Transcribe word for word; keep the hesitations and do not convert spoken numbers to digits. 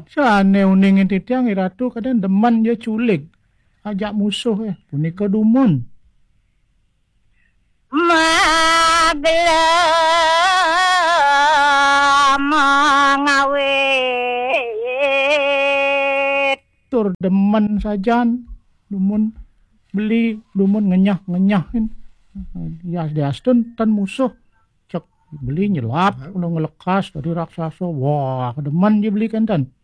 Sane uning titiang iratu kadang demen dia culik. Ajak musuh ya. Punika dumun. Magelang mengawit. Tur demen sajan. Dumun beli, dumun ngenyah-ngenyahin. Ya diastun tan musuh. Cek beli nyelap, udah ngelekas dari raksasa. Wah, demen dia beli kan tan.